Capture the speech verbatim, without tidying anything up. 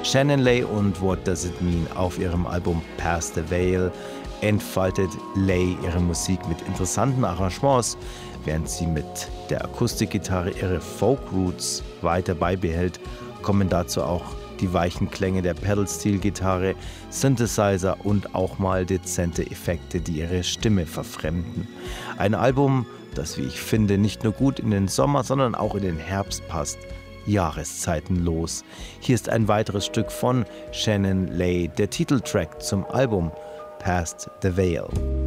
Shannon Lay und What Does It Mean auf ihrem Album Past the Veil entfaltet Lay ihre Musik mit interessanten Arrangements, während sie mit der Akustikgitarre ihre Folk-Roots weiter beibehält, kommen dazu auch die weichen Klänge der Pedal-Steel-Gitarre, Synthesizer und auch mal dezente Effekte, die ihre Stimme verfremden. Ein Album, das, wie ich finde, nicht nur gut in den Sommer, sondern auch in den Herbst passt. Jahreszeitenlos. Hier ist ein weiteres Stück von Shannon Lay, der Titeltrack zum Album Past the Veil.